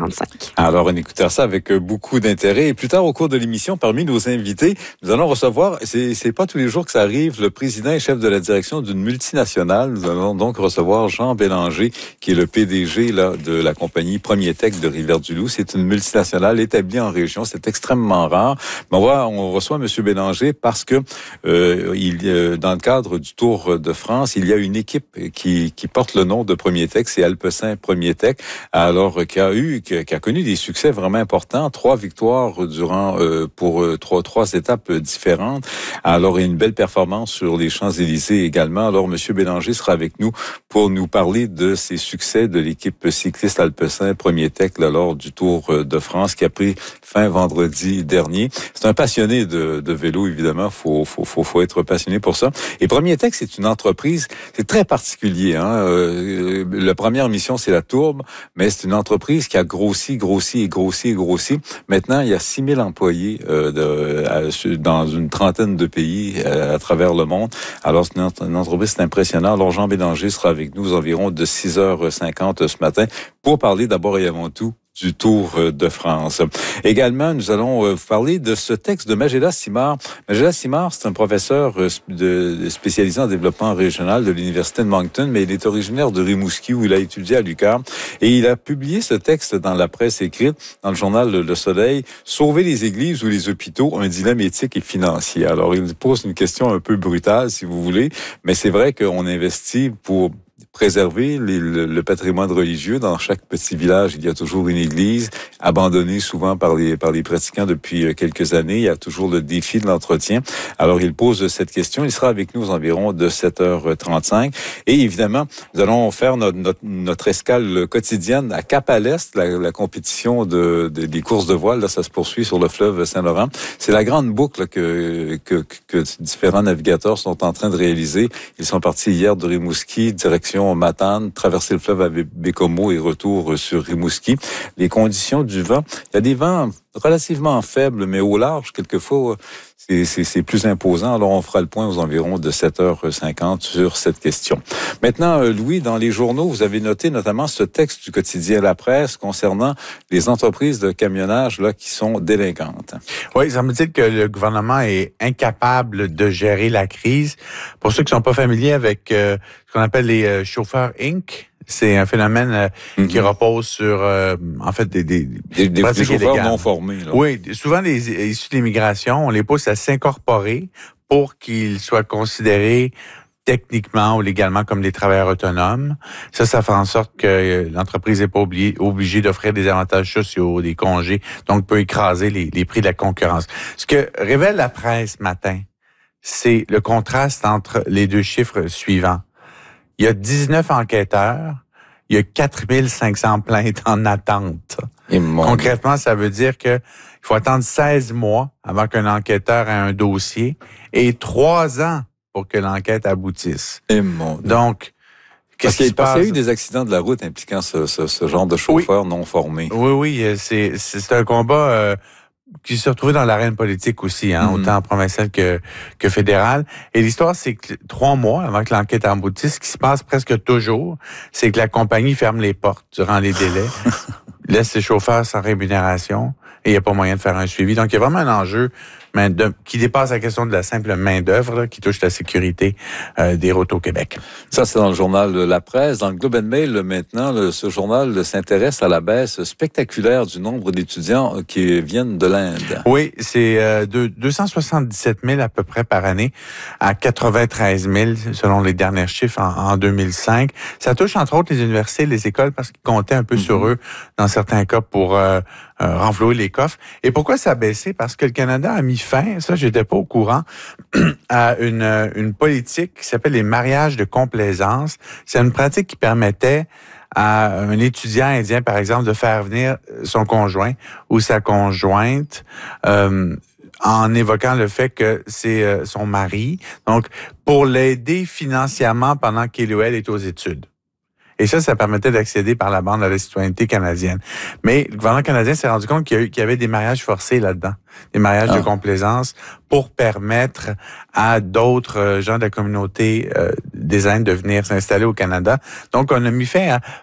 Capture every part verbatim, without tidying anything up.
quarante-cinq. Alors, on écoutera ça avec beaucoup d'intérêt. Et plus tard, au cours de l'émission, parmi nos invités, nous allons recevoir, c'est, c'est pas tous les jours que ça arrive, le président et chef de la direction d'une multinationale. Nous allons donc recevoir Jean Bélanger, qui est le P D G là, de la compagnie Premier Tech de Rivière-du-Loup. C'est une multinationale établie en région. C'est extrêmement rare. Mais on, va, on reçoit M. Bélanger parce que euh, il, euh, dans le cadre du Tour de France, il y a une équipe qui, qui porte le nom de Premier Tech. C'est Alpecin Premier Tech. Alors, qui a eu, qui, qui a connu des succès vraiment importants. Trois victoires durant, euh, pour euh, trois, trois étapes différentes. Alors, il y a une belle performance sur les Champs-Élysées également. Alors, M. Bélanger sera avec nous pour nous parler de ces succès de l'équipe cycliste Alpecin Premier Tech là, lors du Tour de France qui a pris fin vendredi dernier. C'est un passionné de, de vélo, évidemment. Faut, faut, faut, faut être passionné pour ça. Et Premier Tech, c'est une entreprise, c'est très particulier. Hein? Euh, la première mission, c'est la tourbe, mais c'est une entreprise qui a grossi, grossi et grossi et grossi. Maintenant, il y a six mille employés euh, de, à, dans une trentaine de pays euh, à travers le monde. Alors, c'est une, une entreprise, c'est impressionnant. Alors, Jean Bélanger sera avec nous environ de six heures cinquante ce matin pour parler d'abord et avant tout du Tour de France. Également, nous allons vous parler de ce texte de Magella Simard. Magella Simard, c'est un professeur de, spécialisé en développement régional de l'Université de Moncton, mais il est originaire de Rimouski, où il a étudié à l'U Q A M. Et il a publié ce texte dans la presse écrite, dans le journal Le Soleil, « Sauver les églises ou les hôpitaux, un dilemme éthique et financier ». Alors, il pose une question un peu brutale, si vous voulez, mais c'est vrai qu'on investit pour préserver les, le, le patrimoine religieux. Dans chaque petit village, il y a toujours une église abandonnée souvent par les par les pratiquants depuis quelques années. Il y a toujours le défi de l'entretien. Alors, il pose cette question. Il sera avec nous aux environs de sept heures trente-cinq. Et évidemment, nous allons faire notre, notre, notre escale quotidienne à Cap-à-l'Est, la, la compétition de, de, des courses de voile. Là, ça se poursuit sur le fleuve Saint-Laurent. C'est la grande boucle là, que, que, que différents navigateurs sont en train de réaliser. Ils sont partis hier de Rimouski, direction Matane, traverser le fleuve à Bécomo et retour sur Rimouski. Les conditions du vent, il y a des vents relativement faibles, mais au large, quelquefois, c'est, c'est, c'est plus imposant. Alors, on fera le point aux environs de sept heures cinquante sur cette question. Maintenant, Louis, dans les journaux, vous avez noté notamment ce texte du quotidien La Presse concernant les entreprises de camionnage là qui sont délinquantes. Oui, ça me dit que le gouvernement est incapable de gérer la crise. Pour ceux qui sont pas familiers avec euh, ce qu'on appelle les euh, chauffeurs Incorporés, c'est un phénomène euh, mm-hmm. qui repose sur, euh, en fait, des des, des, des, des chauffeurs illégales. Non formés. Là. Oui, souvent les issus de l'immigration, on les pousse à s'incorporer pour qu'ils soient considérés techniquement ou légalement comme des travailleurs autonomes. Ça, ça fait en sorte que l'entreprise n'est pas obligée, obligée d'offrir des avantages sociaux, des congés, donc peut écraser les, les prix de la concurrence. Ce que révèle la presse ce matin, c'est le contraste entre les deux chiffres suivants. Il y a dix-neuf enquêteurs, il y a quatre mille cinq cents plaintes en attente. Concrètement, ça veut dire que il faut attendre seize mois avant qu'un enquêteur ait un dossier et trois ans pour que l'enquête aboutisse. Et mon Donc, qu'est-ce qui se passe? Parce qu'il y a eu des accidents de la route impliquant ce, ce, ce genre de chauffeurs oui. non formés. Oui, oui, c'est, c'est un combat euh, qui s'est retrouvé dans l'arène politique aussi, hein, mm-hmm. autant provinciale que, que fédérale. Et l'histoire, c'est que trois mois avant que l'enquête aboutisse, ce qui se passe presque toujours, c'est que la compagnie ferme les portes durant les délais, laisse ses chauffeurs sans rémunération et il n'y a pas moyen de faire un suivi. Donc, il y a vraiment un enjeu main de, qui dépasse la question de la simple main-d'œuvre qui touche la sécurité euh, des routes au Québec. Ça, c'est dans le journal La Presse. Dans le Globe and Mail, maintenant, le, ce journal s'intéresse à la baisse spectaculaire du nombre d'étudiants qui viennent de l'Inde. Oui, c'est euh, de deux cent soixante-dix-sept mille à peu près par année à quatre-vingt-treize mille selon les derniers chiffres en, en deux mille cinq. Ça touche entre autres les universités, les écoles parce qu'ils comptaient un peu mm-hmm. sur eux dans certains cas pour euh, euh, renflouer les coffres. Et pourquoi ça a baissé? Parce que le Canada a mis fin, ça j'étais pas au courant, à une, une politique qui s'appelle les mariages de complaisance. C'est une pratique qui permettait à un étudiant indien, par exemple, de faire venir son conjoint ou sa conjointe euh, en évoquant le fait que c'est euh, son mari, donc pour l'aider financièrement pendant qu'il ou elle est aux études. Et ça, ça permettait d'accéder par la bande à la citoyenneté canadienne. Mais le gouvernement canadien s'est rendu compte qu'il y, a eu, qu'il y avait des mariages forcés là-dedans, des mariages ah. de complaisance pour permettre à d'autres gens de la communauté euh, des Indes de venir s'installer au Canada. Donc, on a mis fin à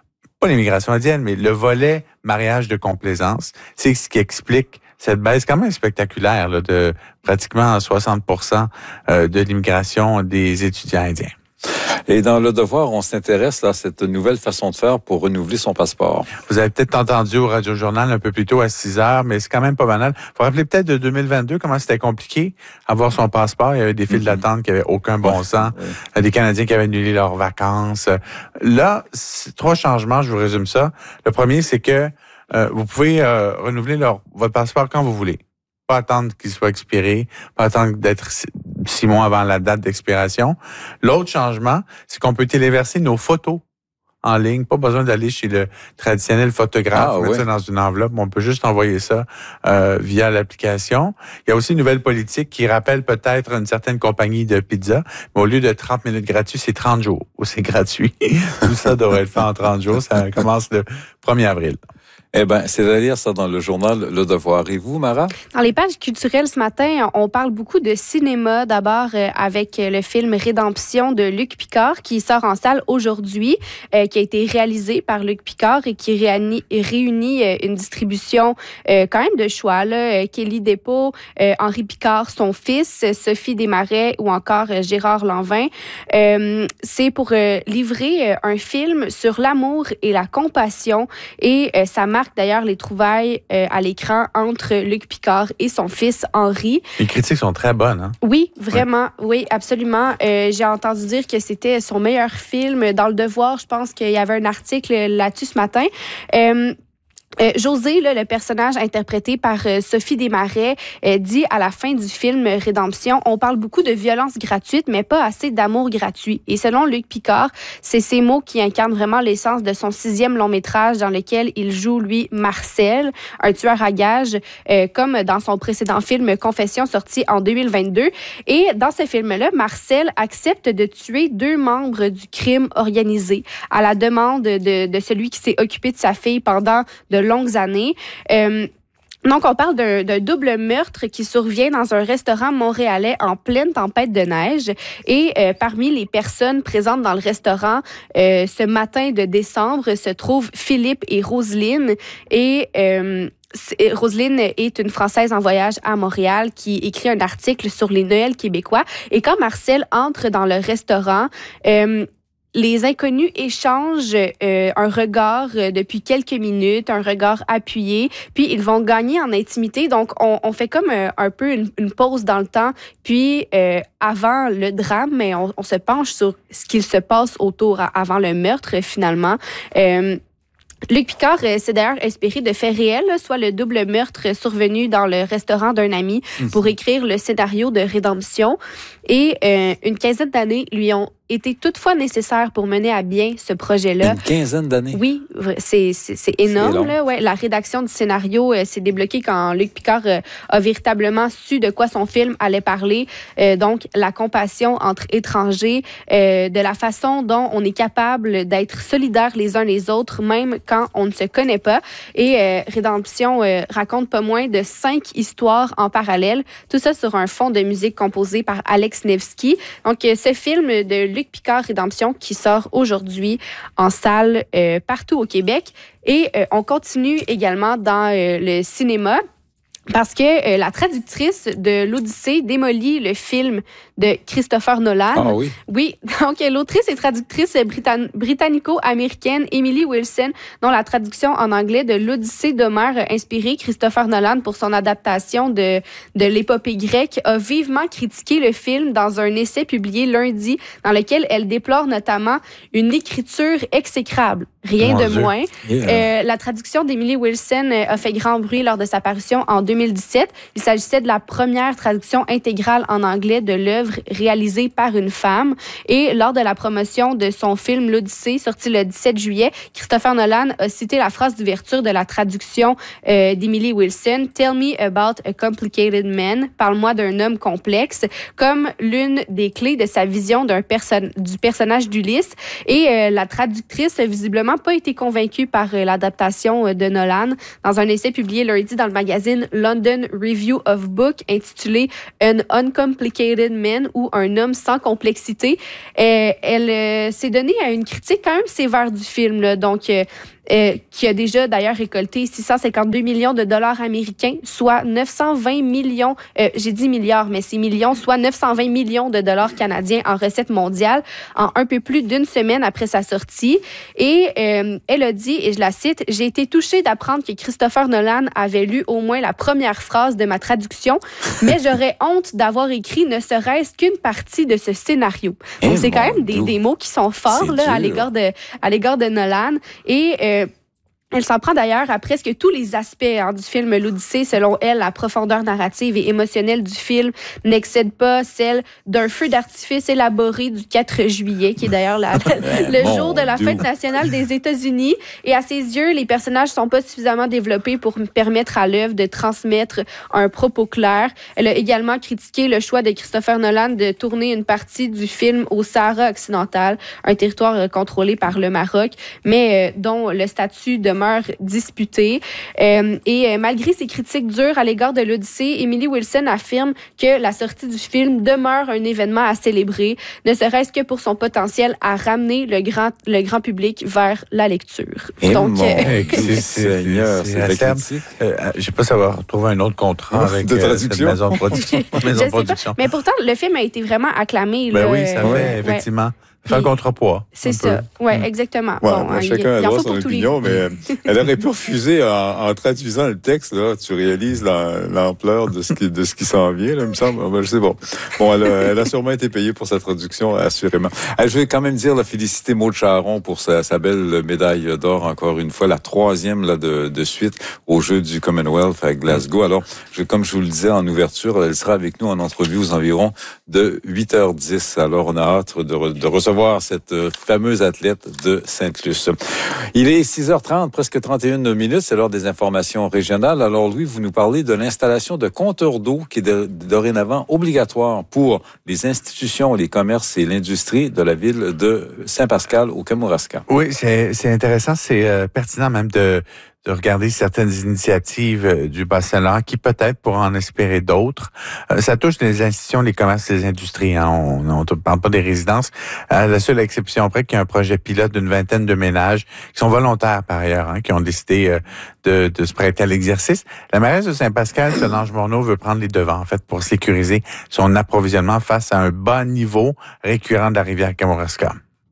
pas l'immigration indienne, mais le volet mariage de complaisance, c'est ce qui explique cette baisse quand même spectaculaire là, de pratiquement soixante pour cent de l'immigration des étudiants indiens. Et dans Le Devoir, on s'intéresse à cette nouvelle façon de faire pour renouveler son passeport. Vous avez peut-être entendu au Radio-Journal un peu plus tôt à six heures, mais c'est quand même pas banal. Il faut rappeler peut-être de deux mille vingt-deux comment c'était compliqué avoir son passeport. Il y avait des files mm-hmm. d'attente qui n'avaient aucun bon ouais, sens, ouais. des Canadiens qui avaient annulé leurs vacances. Là, c'est trois changements, je vous résume ça. Le premier, c'est que euh, vous pouvez euh, renouveler leur, votre passeport quand vous voulez. Pas attendre qu'il soit expiré, pas attendre d'être six mois avant la date d'expiration. L'autre changement, c'est qu'on peut téléverser nos photos en ligne. Pas besoin d'aller chez le traditionnel photographe, ah, mettre ouais. ça dans une enveloppe. On peut juste envoyer ça euh, via l'application. Il y a aussi une nouvelle politique qui rappelle peut-être une certaine compagnie de pizza. Mais au lieu de trente minutes gratuits, c'est trente jours où c'est gratuit. Tout ça devrait être fait en trente jours. Ça commence le premier avril. Eh ben, c'est à lire ça dans le journal Le Devoir. Et vous, Mara? Dans les pages culturelles ce matin, on parle beaucoup de cinéma. D'abord euh, avec le film Rédemption de Luc Picard qui sort en salle aujourd'hui, euh, qui a été réalisé par Luc Picard et qui réunit, réunit euh, une distribution euh, quand même de choix. Là. Euh, Kelly Despaux, euh, Henri Picard, son fils, Sophie Desmarais ou encore euh, Gérard Lanvin. Euh, c'est pour euh, livrer euh, un film sur l'amour et la compassion et euh, ça marque d'ailleurs les trouvailles euh, à l'écran entre Luc Picard et son fils Henri. Les critiques sont très bonnes, hein? Oui, vraiment, oui, oui absolument. Euh, j'ai entendu dire que c'était son meilleur film. Dans Le Devoir, je pense qu'il y avait un article là-dessus ce matin. Euh, Euh, José, là, le personnage interprété par euh, Sophie Desmarais, euh, dit à la fin du film Rédemption, on parle beaucoup de violence gratuite, mais pas assez d'amour gratuit. Et selon Luc Picard, c'est ces mots qui incarnent vraiment l'essence de son sixième long métrage dans lequel il joue, lui, Marcel, un tueur à gages, euh, comme dans son précédent film Confession, sorti en deux mille vingt-deux. Et dans ce film-là, Marcel accepte de tuer deux membres du crime organisé à la demande de, de celui qui s'est occupé de sa fille pendant de longues années. Euh, donc, on parle d'un, d'un double meurtre qui survient dans un restaurant montréalais en pleine tempête de neige. Et euh, parmi les personnes présentes dans le restaurant, euh, ce matin de décembre, se trouvent Philippe et Roselyne. Et euh, Roselyne est une Française en voyage à Montréal qui écrit un article sur les Noëls québécois. Et quand Marcel entre dans le restaurant, euh, les inconnus échangent euh, un regard euh, depuis quelques minutes, un regard appuyé, puis ils vont gagner en intimité. Donc, on, on fait comme euh, un peu une, une pause dans le temps, puis euh, avant le drame, mais on, on se penche sur ce qu'il se passe autour, avant le meurtre, finalement. Euh, Luc Picard euh, s'est d'ailleurs inspiré de faits réels, soit le double meurtre survenu dans le restaurant d'un ami mmh. pour écrire le scénario de Rédemption. Et euh, une quinzaine d'années lui ont été toutefois nécessaires pour mener à bien ce projet-là. Une quinzaine d'années? Oui, c'est, c'est, c'est énorme. C'est là, ouais. La rédaction du scénario euh, s'est débloquée quand Luc Picard euh, a véritablement su de quoi son film allait parler. Euh, donc, la compassion entre étrangers, euh, de la façon dont on est capable d'être solidaires les uns les autres, même quand on ne se connaît pas. Et euh, Rédemption euh, raconte pas moins de cinq histoires en parallèle. Tout ça sur un fond de musique composé par Alex Nevsky. Donc, euh, ce film de Luc Picard, Rédemption, qui sort aujourd'hui en salle euh, partout au Québec. Et euh, on continue également dans euh, le cinéma parce que euh, la traductrice de l'Odyssée démolit le film de Christopher Nolan. Ah oui? Oui, donc l'autrice et traductrice britann- britannico-américaine Emily Wilson, dont la traduction en anglais de l'Odyssée d'Homère a inspiré Christopher Nolan pour son adaptation de, de l'épopée grecque, a vivement critiqué le film dans un essai publié lundi dans lequel elle déplore notamment une écriture exécrable. Rien Mon de Dieu. moins. Yeah. Euh, la traduction d'Emily Wilson a fait grand bruit lors de sa parution en deux mille dix-sept. Il s'agissait de la première traduction intégrale en anglais de l'œuvre réalisée par une femme. Et lors de la promotion de son film L'Odyssée, sorti le dix-sept juillet, Christopher Nolan a cité la phrase d'ouverture de la traduction euh, d'Emily Wilson, « Tell me about a complicated man », « Parle-moi d'un homme complexe », comme l'une des clés de sa vision d'un perso- du personnage d'Ulysse. Et euh, la traductrice a visiblement pas été convaincue par euh, l'adaptation euh, de Nolan. Dans un essai publié lundi dans le magazine London Review of Book intitulé « An Uncomplicated Man » ou « Un homme sans complexité », euh, elle euh, s'est donnée à une critique quand même sévère du film. Là. Donc, euh, euh, qui a déjà d'ailleurs récolté six cent cinquante-deux millions de dollars américains, soit neuf cent vingt millions, euh, j'ai dit milliards, mais c'est millions, soit neuf cent vingt millions de dollars canadiens en recettes mondiales en un peu plus d'une semaine après sa sortie. Et euh, elle a dit, et je la cite, « J'ai été touchée d'apprendre que Christopher Nolan avait lu au moins la première phrase de ma traduction, mais j'aurais honte d'avoir écrit ne serait-ce qu'une partie de ce scénario. » Donc, Eh c'est quand même des, Dieu. des mots qui sont forts là, à l'égard de, à l'égard de Nolan. Et euh, elle s'en prend d'ailleurs à presque tous les aspects hein, du film L'Odyssée. Selon elle, la profondeur narrative et émotionnelle du film n'excède pas celle d'un feu d'artifice élaboré du quatre juillet, qui est d'ailleurs la, le Mon jour de la Dieu. fête nationale des États-Unis. Et à ses yeux, les personnages sont pas suffisamment développés pour permettre à l'œuvre de transmettre un propos clair. Elle a également critiqué le choix de Christopher Nolan de tourner une partie du film au Sahara occidental, un territoire euh, contrôlé par le Maroc, mais euh, dont le statut demeure disputé. Euh, et euh, malgré ses critiques dures à l'égard de l'Odyssée, Emily Wilson affirme que la sortie du film demeure un événement à célébrer, ne serait-ce que pour son potentiel à ramener le grand, le grand public vers la lecture. Et Donc, mon euh, Dieu, Seigneur, c'est la acerbe. critique. Euh, je sais pas si ça va retrouver un autre contrat avec De euh, traduction. cette maison de production. je maison sais de production. pas. Mais pourtant, le film a été vraiment acclamé. Ben là, oui, ça euh, fait, ouais. effectivement. Ça fait un Puis, contrepoids. C'est un ça. peu. Oui, Mm. exactement. Ouais, bon, ben, hein, chacun il a y en droit à faut son pour tous les opinion, goûts. mais euh, elle aurait pu refuser en, en traduisant le texte. Là, tu réalises la- l'ampleur de ce qui de ce qui s'en vient. Là, il me semble. Ben, je sais bon. Bon, elle a, elle a sûrement été payée pour sa traduction, assurément. Euh, je vais quand même dire la féliciter Maud Charon pour sa, sa belle médaille d'or encore une fois, la troisième là de, de suite aux Jeux du Commonwealth à Glasgow. Alors, je, comme je vous le disais en ouverture, elle sera avec nous en entrevue aux environs de huit heures dix. Alors, on a hâte de, re, de recevoir cette euh, fameuse athlète de Sainte-Luce. Il est six heures trente, presque trente et une minutes, c'est l'heure des informations régionales. Alors Louis, vous nous parlez de l'installation de compteurs d'eau qui est de, dorénavant obligatoire pour les institutions, les commerces et l'industrie de la ville de Saint-Pascal au Kamouraska. Oui, c'est, c'est intéressant, c'est euh, pertinent même de, de regarder certaines initiatives euh, du Bas-Saint-Laurent qui peut-être pourront en espérer d'autres. Euh, ça touche les institutions, les commerces et les industries. Hein. On ne parle pas des résidences. À la seule exception près qu'il y a un projet pilote d'une vingtaine de ménages qui sont volontaires par ailleurs, hein, qui ont décidé euh, de, de se prêter à l'exercice. La mairesse de Saint-Pascal, Solange Morneau, veut prendre les devants en fait pour sécuriser son approvisionnement face à un bas niveau récurrent de la rivière Kamouraska.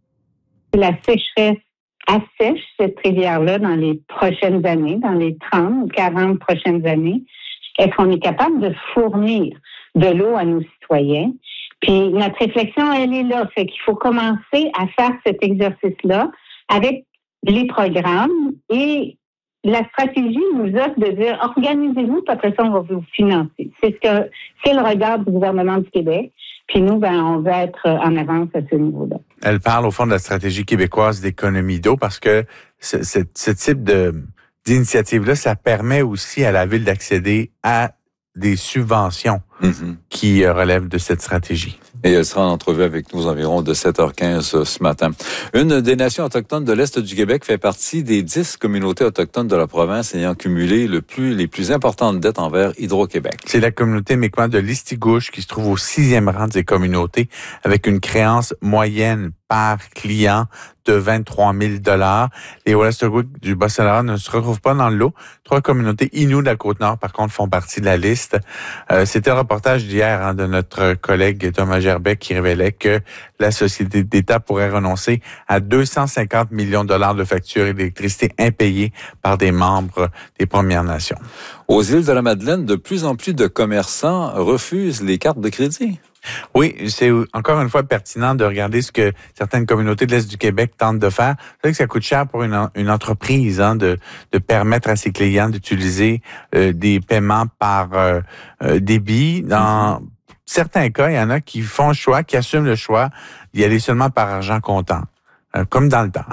La sécheresse assèche cette rivière-là dans les prochaines années, dans les trente, quarante prochaines années. Est-ce qu'on est capable de fournir de l'eau à nos citoyens? Puis notre réflexion, elle est là. Fait qu'il faut commencer à faire cet exercice-là avec les programmes et la stratégie nous offre de dire organisez-vous, puis après ça, on va vous financer. C'est ce que c'est le regard du gouvernement du Québec. Puis nous, ben, on va être en avance à ce niveau-là. Elle parle au fond de la stratégie québécoise d'économie d'eau parce que ce, ce, ce type de, d'initiative-là, ça permet aussi à la ville d'accéder à des subventions Mm-hmm. qui relèvent de cette stratégie. Et elle sera en entrevue avec nous environ de sept heures quinze ce matin. Une des nations autochtones de l'Est du Québec fait partie des dix communautés autochtones de la province ayant cumulé le plus, les plus importantes dettes envers Hydro-Québec. C'est la communauté Mi'kmaq de Listigouche qui se trouve au sixième rang des communautés avec une créance moyenne par client de vingt-trois mille dollars. Les Wolastoqiyik du Bas-Saint-Laurent ne se retrouvent pas dans le lot. Trois communautés Innu de la Côte-Nord, par contre, font partie de la liste. Euh, c'était le reportage d'hier hein, de notre collègue Thomas Gerbet qui révélait que la Société d'État pourrait renoncer à deux cent cinquante millions de dollars de factures d'électricité impayées par des membres des Premières Nations. Aux îles de la Madeleine, de plus en plus de commerçants refusent les cartes de crédit. Oui, c'est encore une fois pertinent de regarder ce que certaines communautés de l'Est du Québec tentent de faire. C'est vrai que ça coûte cher pour une, une entreprise hein, de, de permettre à ses clients d'utiliser euh, des paiements par euh, euh, débit. Dans mm-hmm. certains cas, il y en a qui font le choix, qui assument le choix d'y aller seulement par argent comptant. Euh, comme dans le temps.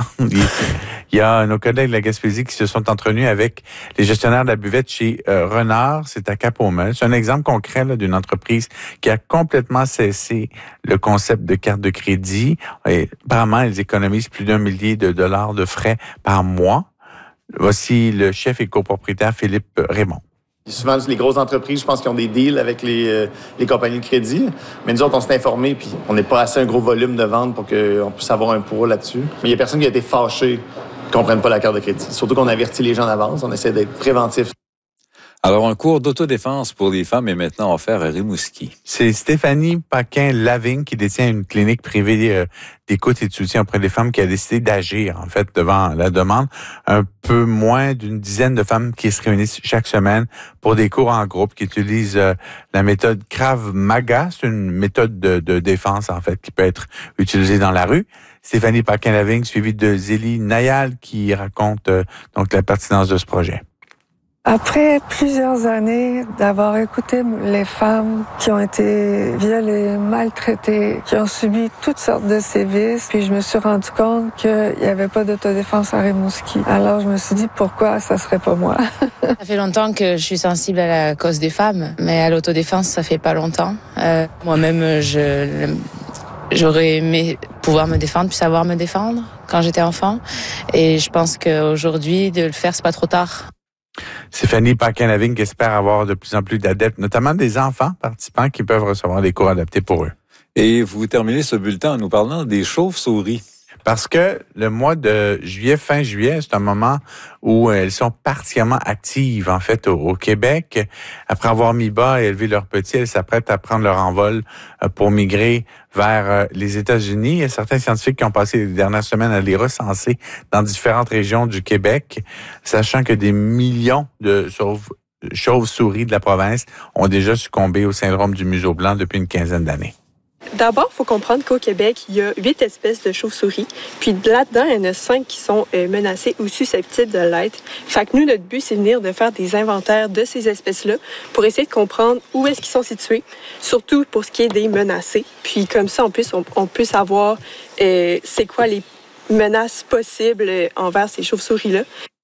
Il y a nos collègues de la Gaspésie qui se sont entretenus avec les gestionnaires de la buvette chez euh, Renard, c'est à Cap-au-Mel. C'est un exemple concret là, d'une entreprise qui a complètement cessé le concept de carte de crédit. Et apparemment, ils économisent plus d'un millier de dollars de frais par mois. Voici le chef et copropriétaire Philippe Raymond. Souvent, les grosses entreprises, je pense qu'ils ont des deals avec les, euh, les compagnies de crédit. Mais nous autres, on s'est informés, puis on n'est pas assez un gros volume de vente pour qu'on puisse avoir un poids là-dessus. Mais il y a personne qui a été fâché ne comprennent pas la carte de crédit. Surtout qu'on avertit les gens d'avance, on essaie d'être préventif. Alors, un cours d'autodéfense pour les femmes est maintenant offert à Rimouski. C'est Stéphanie Paquin-Lavigne qui détient une clinique privée euh, d'écoute et de soutien auprès des femmes qui a décidé d'agir, en fait, devant la demande. Un peu moins d'une dizaine de femmes qui se réunissent chaque semaine pour des cours en groupe qui utilisent euh, la méthode Krav Maga. C'est une méthode de, de défense, en fait, qui peut être utilisée dans la rue. Stéphanie Paquin-Lavigne, suivie de Zélie Nayal, qui raconte euh, donc la pertinence de ce projet. Après plusieurs années d'avoir écouté les femmes qui ont été violées, maltraitées, qui ont subi toutes sortes de sévices, puis je me suis rendu compte qu'il n'y avait pas d'autodéfense à Rimouski. Alors je me suis dit pourquoi ça serait pas moi. Ça fait longtemps que je suis sensible à la cause des femmes, mais à l'autodéfense ça fait pas longtemps. Euh, moi-même je j'aurais aimé pouvoir me défendre puis savoir me défendre quand j'étais enfant, et je pense qu'aujourd'hui de le faire c'est pas trop tard. Stéphanie Paquin-Lavigne qui espère avoir de plus en plus d'adeptes, notamment des enfants participants qui peuvent recevoir des cours adaptés pour eux. Et vous terminez ce bulletin en nous parlant des chauves-souris. Parce que le mois de juillet, fin juillet, c'est un moment où elles sont particulièrement actives, en fait, au, au Québec. Après avoir mis bas et élevé leurs petits, elles s'apprêtent à prendre leur envol pour migrer vers les États-Unis. Il y a certains scientifiques qui ont passé les dernières semaines à les recenser dans différentes régions du Québec, sachant que des millions de sauve- chauves-souris de la province ont déjà succombé au syndrome du museau blanc depuis une quinzaine d'années. D'abord, il faut comprendre qu'au Québec, il y a huit espèces de chauves-souris. Puis là-dedans, il y en a cinq qui sont euh, menacées ou susceptibles de l'être. Fait que nous, notre but, c'est de venir de faire des inventaires de ces espèces-là pour essayer de comprendre où est-ce qu'ils sont situés, surtout pour ce qui est des menacés. Puis comme ça, en plus, on, on peut savoir euh, c'est quoi les menaces possibles envers ces chauves-souris-là.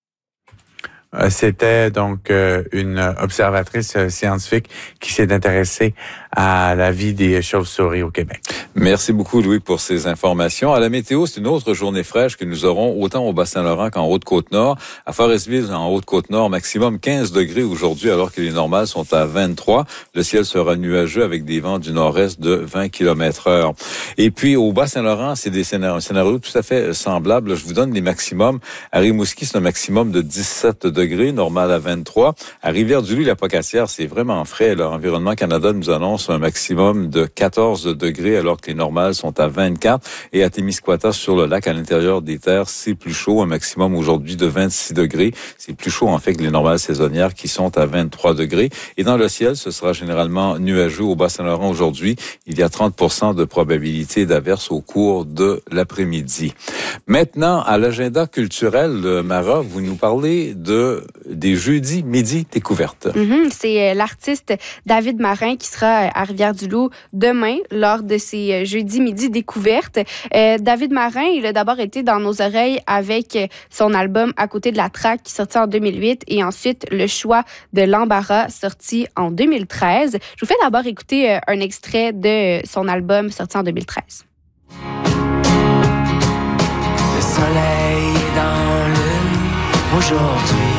C'était donc une observatrice scientifique qui s'est intéressée à la vie des chauves-souris au Québec. Merci beaucoup, Louis, pour ces informations. À la météo, c'est une autre journée fraîche que nous aurons autant au Bas-Saint-Laurent qu'en Haute-Côte-Nord. À Forestville, en Haute-Côte-Nord, maximum quinze degrés aujourd'hui, alors que les normales sont à vingt-trois. Le ciel sera nuageux avec des vents du nord-est de vingt kilomètres heure. Et puis, au Bas-Saint-Laurent, c'est des scénarios, scénarios tout à fait semblables. Je vous donne les maximums. À Rimouski, c'est un maximum de dix-sept degrés, normal à vingt-trois. À Rivière-du-Loup-la-Pocatière, c'est vraiment frais. L'Environnement Canada nous annonce un maximum de quatorze degrés, alors que les normales sont à vingt-quatre. Et à Témiscouata, sur le lac, à l'intérieur des terres, c'est plus chaud. Un maximum aujourd'hui de vingt-six degrés. C'est plus chaud, en fait, que les normales saisonnières qui sont à vingt-trois degrés. Et dans le ciel, ce sera généralement nuageux au Bas-Saint-Laurent aujourd'hui. Il y a trente pour cent de probabilité d'averse au cours de l'après-midi. Maintenant, à l'agenda culturel, Mara, vous nous parlez de des jeudis midi découvertes. Mm-hmm. C'est l'artiste David Marin qui sera à Rivière-du-Loup demain lors de ces jeudis midi découvertes. Euh, David Marin, il a d'abord été dans nos oreilles avec son album À côté de la traque qui sorti en deux mille huit et ensuite Le choix de l'embarras sorti en deux mille treize. Je vous fais d'abord écouter un extrait de son album sorti en deux mille treize. Le soleil est dans le aujourd'hui.